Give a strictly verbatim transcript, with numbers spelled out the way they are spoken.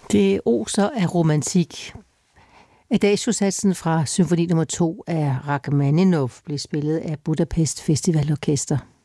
Det oser af romantik. Adagio-satsen fra symfoni nummer to af Rachmaninov blev spillet af Budapest Festivalorkester.